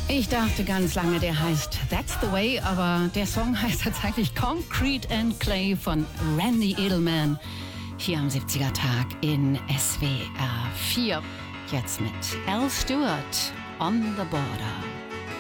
Ich dachte ganz lange, der heißt That's the Way, aber der Song heißt tatsächlich Concrete and Clay von Randy Edelman. Hier am 70er Tag in SWR 4. Jetzt mit Al Stewart, On the Border.